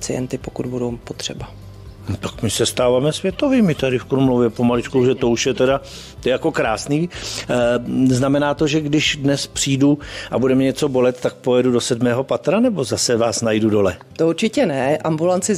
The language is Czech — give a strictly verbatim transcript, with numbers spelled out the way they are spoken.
pacienty, pokud budou potřeba. No, tak my se stáváme světovými tady v Krumlově pomaličku, že to už je teda to je jako krásný. E, znamená to, že když dnes přijdu a bude mě něco bolet, tak pojedu do sedmého patra, nebo zase vás najdu dole? To určitě ne, ambulanci